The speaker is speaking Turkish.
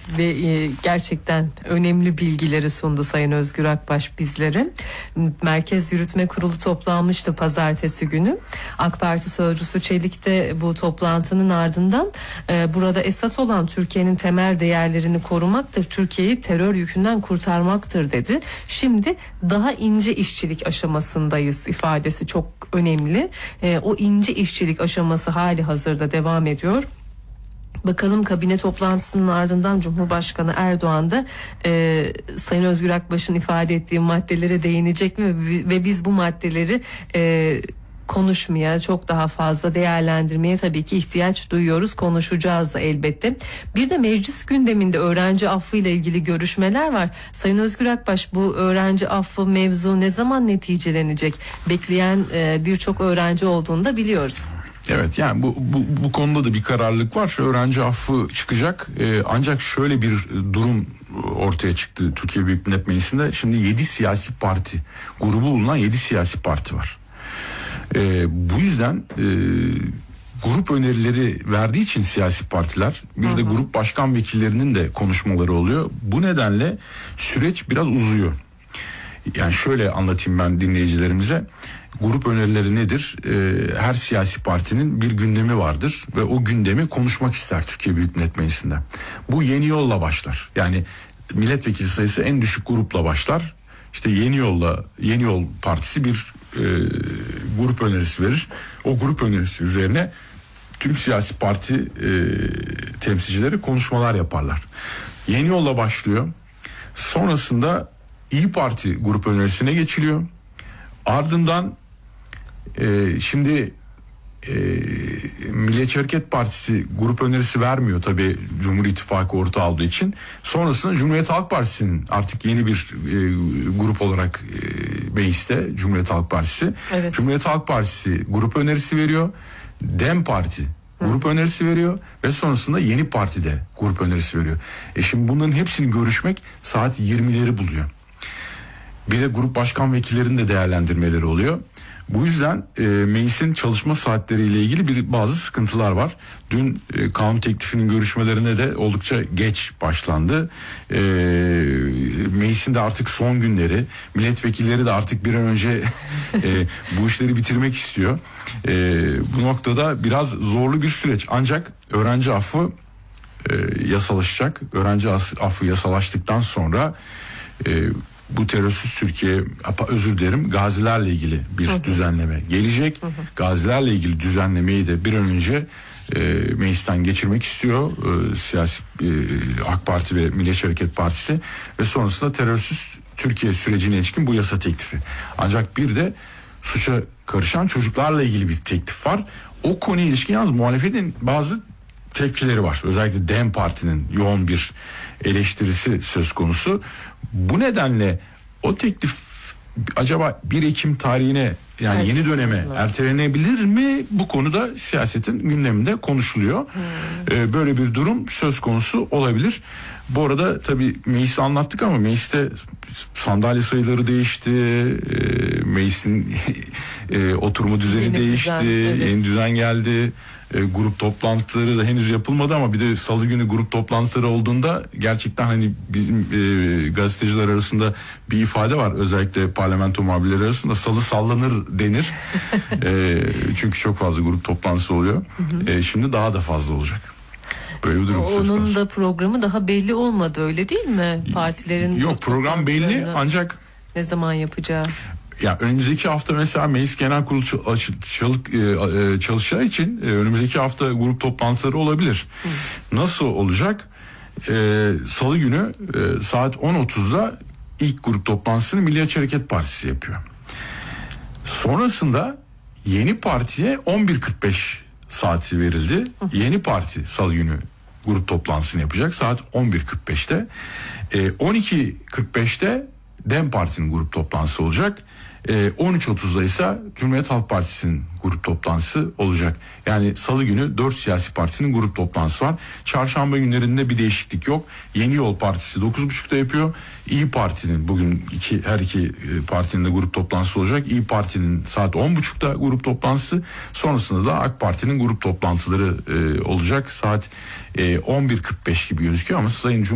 ve gerçekten önemli bilgileri sundu Sayın Özgür Akbaş bizlere. Merkez Yürütme Kurulu toplanmıştı pazartesi günü. AK Parti sözcüsü Çelik de bu toplantının ardından burada esas olan Türkiye'nin temel değerlerini korumaktır, Türkiye'yi terör yükünden kurtarmaktır dedi. Şimdi daha ince işçilik aşamasındayız ifadesi çok önemli. O ince işçilik aşaması hali hazırda devam ediyor. Bakalım kabine toplantısının ardından Cumhurbaşkanı Erdoğan da Sayın Özgür Akbaş'ın ifade ettiği maddelere değinecek mi ve biz bu maddeleri konuşmaya, çok daha fazla değerlendirmeye tabii ki ihtiyaç duyuyoruz. Konuşacağız da elbette. Bir de meclis gündeminde öğrenci affı ile ilgili görüşmeler var. Sayın Özgür Akbaş, bu öğrenci affı mevzu ne zaman neticelenecek? Bekleyen birçok öğrenci olduğunu da biliyoruz. Evet, yani bu konuda da bir kararlılık var. Öğrenci affı çıkacak. Ancak şöyle bir durum ortaya çıktı Türkiye Büyük Millet Meclisi'nde. Şimdi 7 siyasi parti grubu bulunan 7 siyasi parti var. Bu yüzden grup önerileri verdiği için siyasi partiler, bir de grup başkan vekillerinin de konuşmaları oluyor. Bu nedenle süreç biraz uzuyor. Yani şöyle anlatayım ben dinleyicilerimize. Grup önerileri nedir? Her siyasi partinin bir gündemi vardır ve o gündemi konuşmak ister Türkiye Büyük Millet Meclisi'nde. Bu Yeni Yol'la başlar. Yani milletvekili sayısı en düşük grupla başlar. İşte Yeni Yol Partisi bir grup önerisi verir. O grup önerisi üzerine tüm siyasi parti temsilcileri konuşmalar yaparlar. Yeni Yol'la başlıyor. Sonrasında İYİ Parti grup önerisine geçiliyor. Ardından şimdi Milliyetçi Hareket Partisi grup önerisi vermiyor tabii, Cumhur İttifakı ortağı olduğu için. Sonrasında Cumhuriyet Halk Partisi'nin artık yeni bir grup olarak mecliste Cumhuriyet Halk Partisi. Evet. Cumhuriyet Halk Partisi grup önerisi veriyor. DEM Parti grup önerisi veriyor ve sonrasında Yeni Parti de grup önerisi veriyor. Şimdi bunların hepsini görüşmek saat 20'leri buluyor. Bir de grup başkan vekillerinin de değerlendirmeleri oluyor. Bu yüzden meclisin çalışma saatleriyle ilgili bazı sıkıntılar var. Dün kanun teklifinin görüşmelerine de oldukça geç başlandı. Meclisin de artık son günleri, milletvekilleri de artık bir an önce bu işleri bitirmek istiyor. Bu noktada biraz zorlu bir süreç. Ancak öğrenci affı yasalaşacak. Öğrenci affı yasalaştıktan sonra bu terörsüz Türkiye, gazilerle ilgili bir düzenleme gelecek. Gazilerle ilgili düzenlemeyi de bir an önce meclisten geçirmek istiyor siyasi AK Parti ve Milliyetçi Hareket Partisi ve sonrasında terörsüz Türkiye sürecine ilişkin bu yasa teklifi. Ancak bir de suça karışan çocuklarla ilgili bir teklif var. O konuya ilişkin yalnız muhalefetin bazı tepkileri var. Özellikle DEM Parti'nin yoğun bir eleştirisi söz konusu. Bu nedenle o teklif acaba 1 Ekim tarihine, yani yeni döneme ertelenebilir mi? Bu konuda siyasetin gündeminde konuşuluyor. Böyle bir durum söz konusu olabilir. Bu arada tabii meclisi anlattık ama mecliste sandalye sayıları değişti. Meclisin oturma düzeni yeni değişti. Yeni düzen geldi. Grup toplantıları da henüz yapılmadı ama bir de salı günü grup toplantıları olduğunda gerçekten hani bizim gazeteciler arasında bir ifade var, özellikle parlamento muhabirleri arasında, salı sallanır denir. Çünkü çok fazla grup toplantısı oluyor. Şimdi daha da fazla olacak. Böyle bir durum söz konusu. Onun da programı daha belli olmadı, öyle değil mi? Partilerin yok, program belli ancak ne zaman yapacağı. Ya önümüzdeki hafta mesela Meclis Genel Kurulu çalışacağı için önümüzdeki hafta grup toplantıları olabilir. Nasıl olacak? Salı günü saat 10.30'da ilk grup toplantısını Milliyetçi Hareket Partisi yapıyor. Sonrasında Yeni Parti'ye 11.45 saati verildi. Yeni Parti Salı günü grup toplantısını yapacak saat 11.45'te. 12.45'te DEM Parti'nin grup toplantısı olacak. 13.30'da ise Cumhuriyet Halk Partisi'nin grup toplantısı olacak. Yani salı günü 4 siyasi partinin grup toplantısı var. Çarşamba günlerinde bir değişiklik yok. Yeni Yol Partisi 9.30'da yapıyor. İYİ Parti'nin bugün her iki partinin de grup toplantısı olacak. İYİ Parti'nin saat 10.30'da grup toplantısı. Sonrasında da AK Parti'nin grup toplantıları olacak. Saat 11.45 gibi gözüküyor ama Sayın